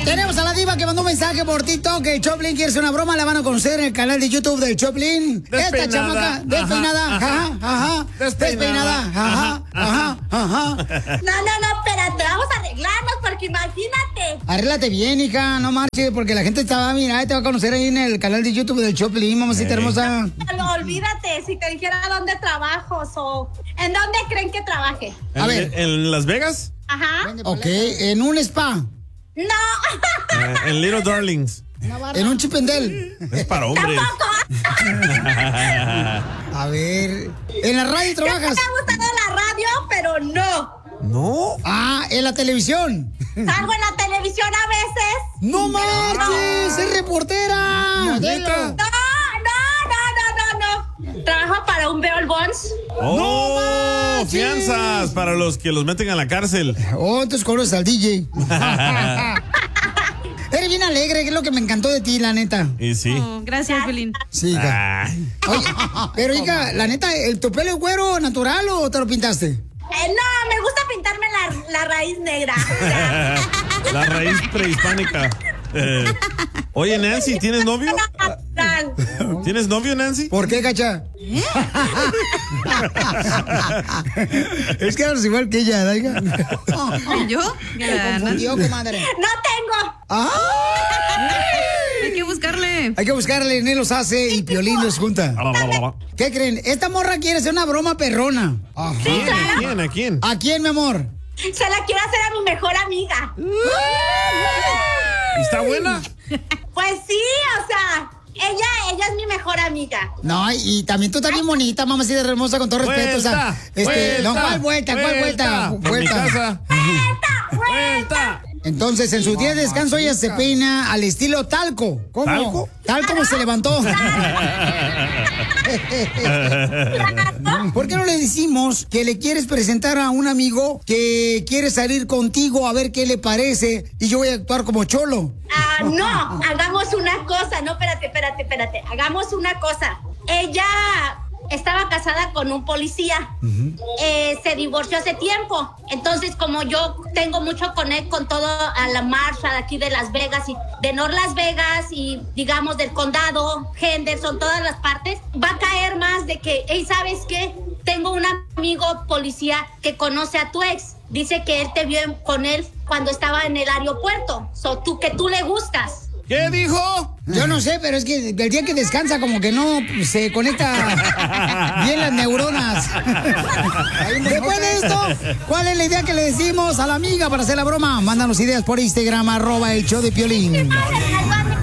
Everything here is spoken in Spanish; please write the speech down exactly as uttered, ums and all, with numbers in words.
Tenemos a la diva que mandó un mensaje por TikTok que Choplin quiere hacer una broma. La van a conocer en el canal de YouTube de Choplin. Esta chamaca despeinada, ajá, ajá, despeinada, ajá, ajá, ajá. No, no, no, espérate, vamos a arreglarnos porque imagínate. Arréglate bien, hija, no marches, porque la gente te va a mirar y te va a conocer ahí en el canal de YouTube de Choplin, mamacita hermosa. No, olvídate, si te dijera dónde trabajo o en dónde creen que trabaje. A ver. ¿En Las Vegas? Ajá. Ok, en un spa. No. Eh, en Little Darlings. En un chipendel. Es para hombres. A ver, ¿en la radio trabajas? Me ha gustado la radio, pero no. ¿No? Ah, ¿en la televisión? Salgo en la televisión a veces. ¡No marches! ¡Es reportera! ¡Modelo! No, no, no, no, no, no. Trabajo para un Bear Bonds. ¡Oh! ¡No Fianzas para los que los meten a la cárcel. Oh, entonces conoces al D J. Eres bien alegre, que es lo que me encantó de ti, la neta. Y sí. Oh, gracias, Pelín. Sí, hija. Oye, pero hija, la neta, ¿el tu pelo es güero natural o te lo pintaste? Eh, no, me gusta pintarme la, la raíz negra. La raíz prehispánica. Eh, oye, Nancy, ¿tienes novio? ¿Tienes novio, Nancy? ¿Por qué, cacha? ¿Eh? Es que hablas igual que ella, ¿verdad, hija? ¿Yo? Me confundió, comadre. No tengo. ¡Ah! Hay que buscarle. Hay que buscarle, Nel los hace y Piolín los junta. ¿Qué creen? Esta morra quiere hacer una broma perrona. ¿A quién? ¿A quién? ¿A quién? ¿A quién, mi amor? Se la quiero hacer a mi mejor amiga. ¿Está buena? Pues sí, o sea, ella, ella es mi mejor amiga. No, y también tú también bonita, mamacita hermosa, con todo respeto. O sea, este, vuelta, no, ¿cuál vuelta? ¿Cuál vuelta? Vuelta. En mi casa. ¡Vuelta! ¡Vuelta! Entonces, en su día de descanso, ella se peina al estilo talco. ¿Cómo? ¿Talco? Tal como se levantó. ¿Por qué no le decimos que le quieres presentar a un amigo que quiere salir contigo a ver qué le parece y yo voy a actuar como cholo? Ah, no, hagamos una cosa. No, espérate, espérate, espérate. Hagamos una cosa. Ella estaba casada con un policía. Uh-huh. eh, se divorció hace tiempo. Entonces, como yo tengo mucho connect con todo a la marcha de aquí de Las Vegas y de North Las Vegas y digamos del condado, Henderson, todas las partes, va a caer más de que, hey, ¿sabes qué? Tengo un amigo policía que conoce a tu ex. Dice que él te vio con él cuando estaba en el aeropuerto. So, tú, que tú le gustas. ¿Qué dijo? Yo no sé, pero es que el día que descansa como que no se conecta bien las neuronas. Después de esto, ¿cuál es la idea que le decimos a la amiga para hacer la broma? Mándanos ideas por Instagram, arroba el show de Piolín.